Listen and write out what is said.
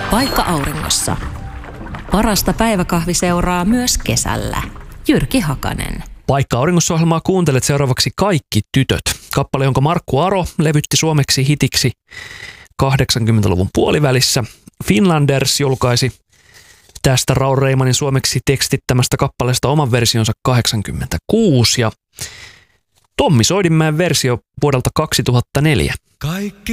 Paikka auringossa. Parasta päiväkahviseuraa myös kesällä. Jyrki Hakanen. Paikka auringossa-ohjelmaa kuuntelet seuraavaksi Kaikki tytöt. Kappale, jonka Markku Aro levytti suomeksi hitiksi 80-luvun puolivälissä. Finlanders julkaisi tästä Raul Reimanin suomeksi tekstittämästä kappaleesta oman versionsa 86 ja Tommi Soidinmäen versio vuodelta 2004. Kaikki